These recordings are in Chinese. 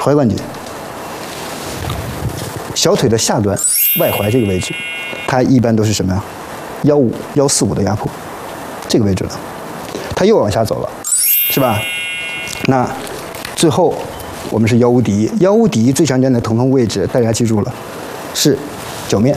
踝关节。小腿的下端外踝这个位置，它一般都是什么呀？1.5、1.45的压迫，这个位置了。它又往下走了，是吧？那最后我们是腰无敌，腰无敌最常见的疼痛位置，大家记住了，是脚面。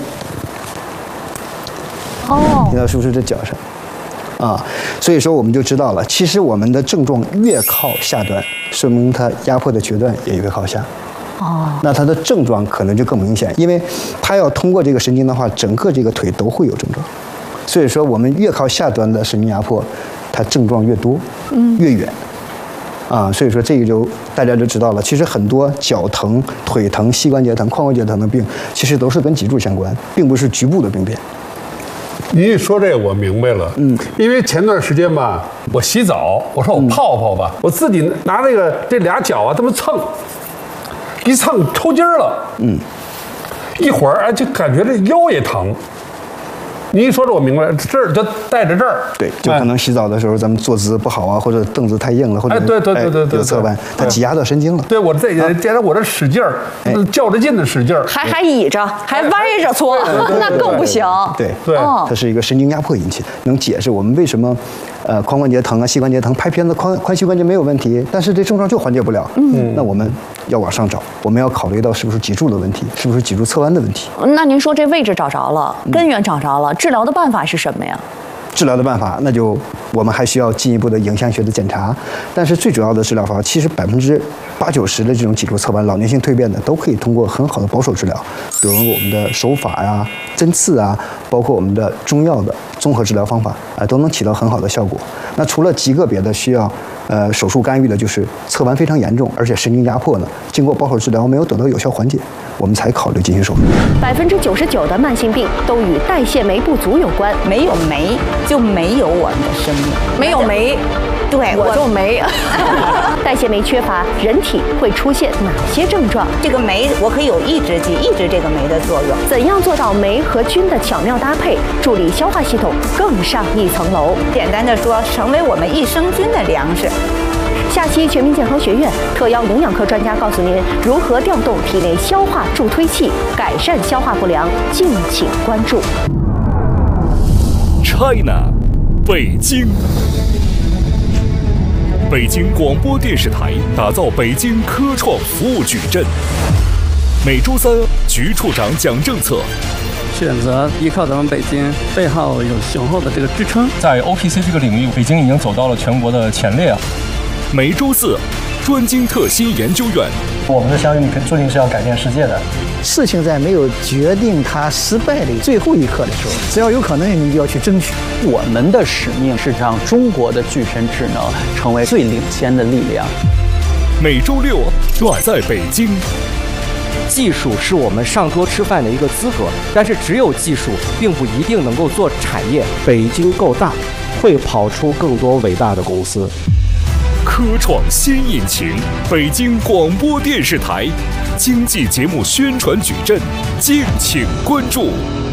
哦， 听到是不是这脚上？啊，所以说我们就知道了，其实我们的症状越靠下端，说明它压迫的决断也越靠下。 哦， 那它的症状可能就更明显，因为它要通过这个神经的话，整个这个腿都会有症状。所以说，我们越靠下端的神经压迫，它症状越多，越远。啊，所以说这个就大家就知道了。其实很多脚疼、腿疼、膝关节疼、髋关节疼的病，其实都是跟脊柱相关，并不是局部的病变。 您一说这个我明白了，因为前段时间吧，我洗澡，我说我泡泡吧，我自己拿这俩脚啊这么蹭，一蹭抽筋儿了，一会儿就感觉这腰也疼。您一说这我明白了，这儿就带着这儿， 对，就可能洗澡的时候咱们坐姿不好啊，或者凳子太硬了，或者对有侧弯，它挤压到神经了。 对，我加上我这使劲儿，较着劲的使劲儿， 还倚着，还歪着搓，那更不行。 对， 它是一个神经压迫引起的，能解释我们为什么髋关节疼啊、膝关节疼，拍片子髋膝关节没有问题，但是这症状就缓解不了。那我们要往上找，我们要考虑到是不是脊柱的问题，是不是脊柱侧弯的问题。 那您说这位置找着了，根源找着了，治疗的办法是什么呀？ 治疗的办法，那就我们还需要进一步的影像学的检查。但是最主要的治疗方法，其实80%、90%的这种脊柱侧弯、老年性蜕变的，都可以通过很好的保守治疗，比如我们的手法呀、针刺啊，包括我们的中药的综合治疗方法啊，都能起到很好的效果。那除了极个别的需要手术干预的，就是侧弯非常严重，而且神经压迫呢，经过保守治疗没有得到有效缓解，我们才考虑进行手术。 99%的慢性病都与代谢酶不足有关， 没有酶就没有我们的生命， 没有酶，对我就没。代谢酶缺乏，人体会出现哪些症状？ 这个酶我可以有抑制剂，抑制这个酶的作用。 怎样做到酶和菌的巧妙搭配，助力消化系统更上一层楼？ 简单的说，成为我们益生菌的粮食。 下期全民健康学院特邀营养科专家告诉您如何调动体内消化助推器，改善消化不良，敬请关注。 China， 北京。北京广播电视台打造北京科创服务矩阵。每周三，局处长讲政策。 选择依靠咱们北京背后有雄厚的这个支撑， 在 OPC 这个领域，北京已经走到了全国的前列。 每周四，专精特新研究院。 我们的相遇注定是要改变世界的。 事情在没有决定它失败的最后一刻的时候，只要有可能，你就要去争取。 我们的使命是让中国的具身智能成为最领先的力量。 每周六，我在北京。 技术是我们上桌吃饭的一个资格，但是只有技术并不一定能够做产业。 北京够大，会跑出更多伟大的公司。 科创新引擎，北京广播电视台经济节目宣传矩阵，敬请关注。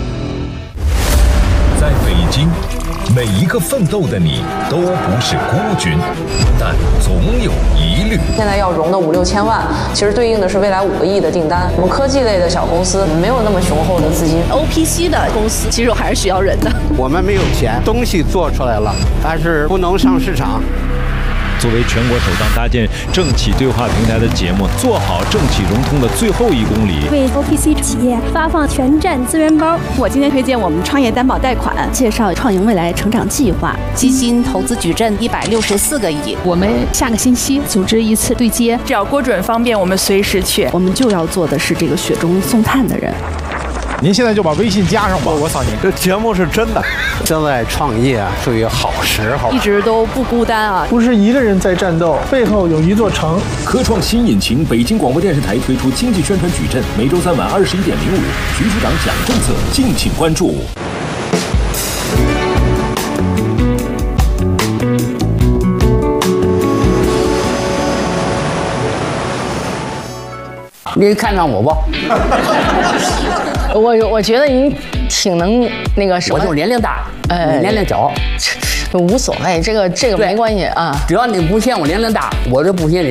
在北京，每一个奋斗的你都不是孤军，但总有疑虑。 现在要融的5、6千万，其实对应的是未来5个亿的订单。我们科技类的小公司没有那么雄厚的资金 ，OPC 的公司其实还是需要人的。 我们没有钱，东西做出来了，但是不能上市场。 作为全国首档搭建政企对话平台的节目，做好政企融通的最后1公里， 为 OPC 企业发放全站资源包。 我今天推荐我们创业担保贷款， 介绍创盈未来成长计划， 基金投资矩阵164个亿。 我们下个星期组织一次对接， 只要郭准方便，我们随时去。 我们就要做的是这个雪中送炭的人。 您现在就把微信加上吧， 我扫您。这节目是真的。现在创业啊，属于好时候， 一直都不孤单啊， 不是一个人在战斗，背后有一座城。 科创新引擎，北京广播电视台推出经济宣传矩阵，每周3晚21.05，徐处长讲政策，敬请关注。 你看上我不？ 我觉得您挺能那个什么。 我就年龄大，你年龄小， 无所谓，这个没关系啊。 只要你不嫌我年龄大，我就不嫌你。